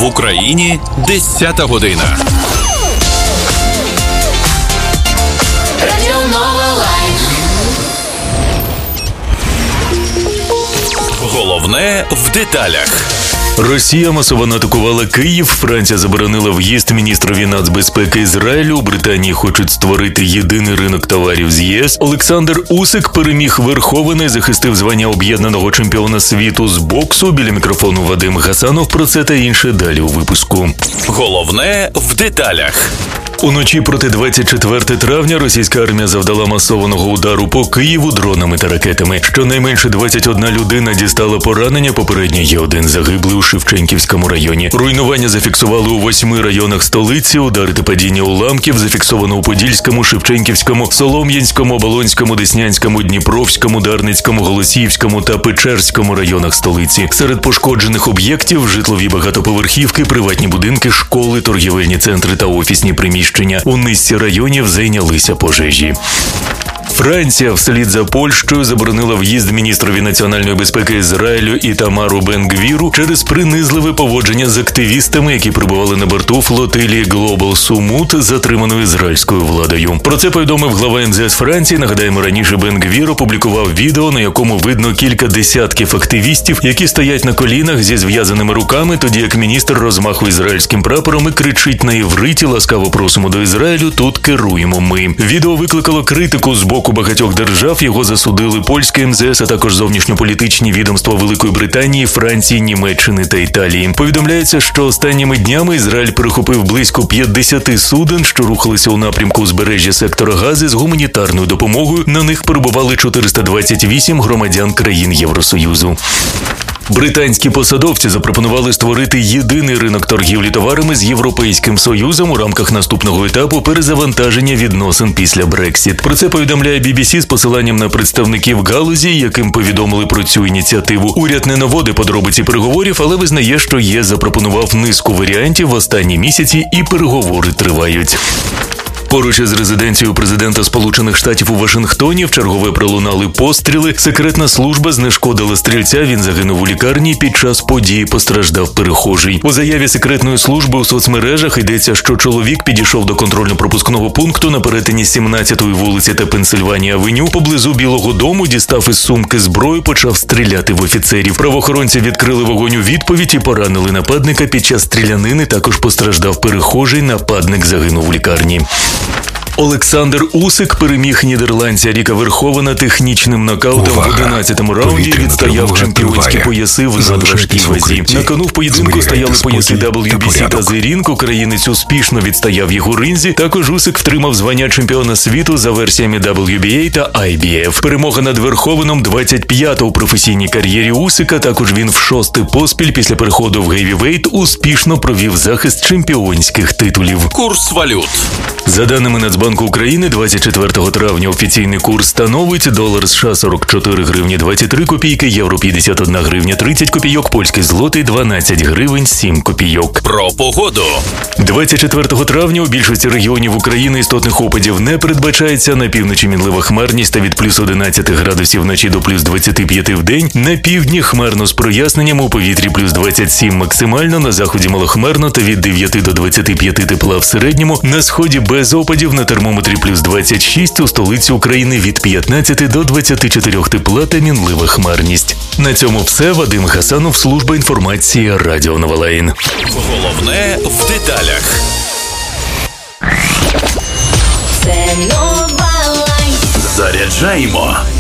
В Україні 10-та година. Радіо Нова Лайф. Головне в деталях. Росія масово атакувала Київ, Франція заборонила в'їзд міністрові нацбезпеки Ізраїлю, у Британії хочуть створити єдиний ринок товарів з ЄС, Олександр Усик переміг Верховен і захистив звання об'єднаного чемпіона світу з боксу. Біля мікрофону Вадим Гасанов. Про це та інше далі у випуску. Головне в деталях. Уночі проти 24 травня російська армія завдала масованого удару по Києву дронами та ракетами. Щонайменше 21 людина дістала поранення, попередньо є один загиблий у Шевченківському районі. Руйнування зафіксували у 8 районах столиці, удари та падіння уламків зафіксовано у Подільському, Шевченківському, Солом'янському, Оболонському, Деснянському, Дніпровському, Дарницькому, Голосіївському та Печерському районах столиці. Серед пошкоджених об'єктів – житлові багатоповерхівки, приватні будинки, школи, торгівельні центри та офісні приміщення. У низці районів зайнялися пожежі. Франція вслід за Польщею заборонила в'їзд міністрові національної безпеки Ізраїлю Ітамару Бен-Гвіру через принизливе поводження з активістами, які прибували на борту флотилії Global Sumut, затриманої ізраїльською владою. Про це повідомив глава МЗС Франції. Нагадаємо, раніше Бен-Гвір опублікував відео, на якому видно кілька десятків активістів, які стоять на колінах зі зв'язаними руками, тоді як міністр розмахує ізраїльським прапором і кричить на івриті: «Ласкаво просимо до Ізраїлю, тут керуємо ми». Відео викликало критику з боку багатьох держав. Його засудили польське МЗС, а також зовнішньополітичні відомства Великої Британії, Франції, Німеччини та Італії. Повідомляється, що останніми днями Ізраїль перехопив близько 50 суден, що рухалися у напрямку узбережжя сектора Гази з гуманітарною допомогою. На них перебували 428 громадян країн Євросоюзу. Британські посадовці запропонували створити єдиний ринок торгівлі товарами з Європейським Союзом у рамках наступного етапу перезавантаження відносин після Брексіт. Про це повідомляє BBC з посиланням на представників галузі, яким повідомили про цю ініціативу. Уряд не наводить подробиці переговорів, але визнає, що ЄС запропонував низку варіантів в останні місяці і переговори тривають. Поруч із резиденцією президента Сполучених Штатів у Вашингтоні вчергове пролунали постріли. Секретна служба знешкодила стрільця, він загинув у лікарні, під час події постраждав перехожий. У заяві секретної служби у соцмережах йдеться, що чоловік підійшов до контрольно-пропускного пункту на перетині 17-ї вулиці та Пенсильванія-авеню. Поблизу Білого дому дістав із сумки зброю, почав стріляти в офіцерів. Правоохоронці відкрили вогонь у відповідь і поранили нападника. Під час стрілянини також постраждав перехожий, нападник загинув у лікарні. Олександр Усик переміг нідерландця Ріка Верховена технічним нокаутом в 11-му раунді, відстояв чемпіонські пояси в надважкій вазі. На кону в поєдинку стояли пояси WBC та The Ring. Українець успішно відстояв їх у ринзі. Також Усик втримав звання чемпіона світу за версіями WBA та IBF. Перемога над Верховеном 25-та у професійній кар'єрі Усика. Також він в 6-й поспіль після переходу в гейвівейт успішно провів захист чемпіонських титулів. Курс валют. За даними Нацбанку України, 24 травня офіційний курс становить: долар США 44 гривні 23 копійки, євро 51 гривня 30 копійок, польський злотий 12 гривень 7 копійок. Про погоду. 24 травня у більшості регіонів України істотних опадів не передбачається. На півночі мінлива хмарність та від плюс 11 градусів вночі до плюс 25 в день. На півдні хмарно з проясненнями, у повітрі плюс 27 максимально, на заході малохмарно та від 9 до 25 тепла в середньому, на сході без опадів, на термометрі плюс 26, у столиці України від 15 до 24 тепла та мінлива хмарність. На цьому все. Вадим Гасанов, служба інформації, Радіо Нова Лайф. Головне в деталях. Це Нова Лайф. Заряджаємо